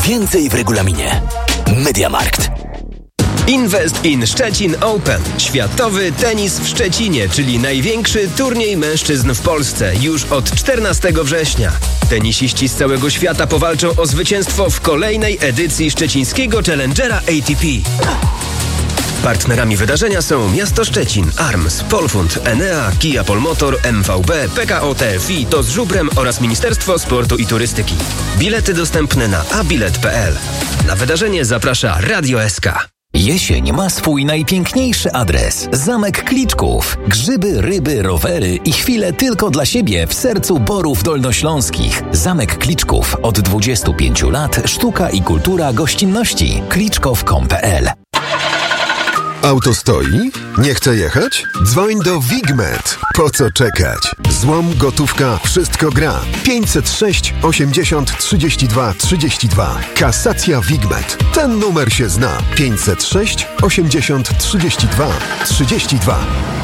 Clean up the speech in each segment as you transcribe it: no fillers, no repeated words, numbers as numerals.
Więcej w regulaminie. MediaMarkt. Invest in Szczecin Open. Światowy tenis w Szczecinie, czyli największy turniej mężczyzn w Polsce już od 14 września. Tenisiści z całego świata powalczą o zwycięstwo w kolejnej edycji szczecińskiego Challengera ATP. Partnerami wydarzenia są Miasto Szczecin, ARMS, Polfund, Enea, Kia Polmotor, MVB, PKO TFI, TOZ Żubrem oraz Ministerstwo Sportu i Turystyki. Bilety dostępne na abilet.pl. Na wydarzenie zaprasza Radio SK. Jesień ma swój najpiękniejszy adres. Zamek Kliczków. Grzyby, ryby, rowery i chwile tylko dla siebie w sercu Borów Dolnośląskich. Zamek Kliczków. Od 25 lat sztuka i kultura gościnności. kliczkow.pl. Auto stoi? Nie chce jechać? Dzwoń do Wigmet. Po co czekać? Złom, gotówka, wszystko gra. 506 80 32 32. Kasacja Wigmet. Ten numer się zna. 506 80 32 32.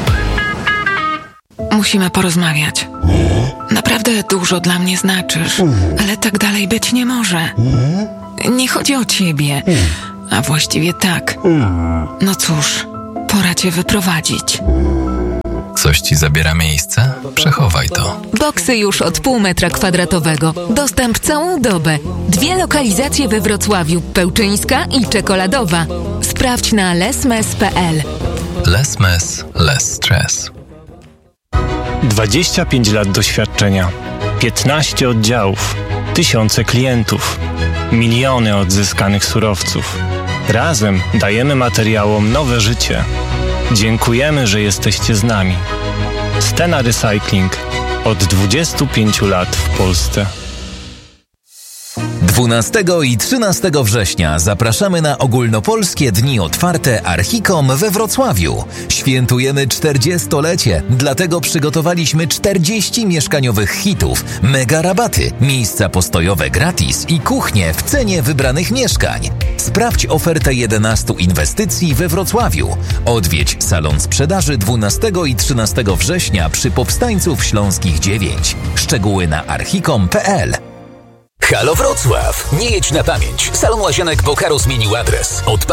Musimy porozmawiać. Naprawdę dużo dla mnie znaczysz, ale tak dalej być nie może. Nie chodzi o ciebie, a właściwie tak. No cóż, pora cię wyprowadzić. Coś ci zabiera miejsce? Przechowaj to. Boksy już od pół metra kwadratowego. Dostęp całą dobę. 2 lokalizacje we Wrocławiu. Pełczyńska i Czekoladowa. Sprawdź na lesmes.pl. Lesmes, less stress. 25 lat doświadczenia, 15 oddziałów, tysiące klientów, miliony odzyskanych surowców. Razem dajemy materiałom nowe życie. Dziękujemy, że jesteście z nami. Stena Recycling od 25 lat w Polsce. 12 i 13 września zapraszamy na ogólnopolskie dni otwarte Archicom we Wrocławiu. Świętujemy 40-lecie, dlatego przygotowaliśmy 40 mieszkaniowych hitów, mega rabaty, miejsca postojowe gratis i kuchnie w cenie wybranych mieszkań. Sprawdź ofertę 11 inwestycji we Wrocławiu. Odwiedź salon sprzedaży 12 i 13 września przy Powstańców Śląskich 9. Szczegóły na archicom.pl. Halo Wrocław! Nie jedź na pamięć. Salon Łazienek Bokaro zmienił adres.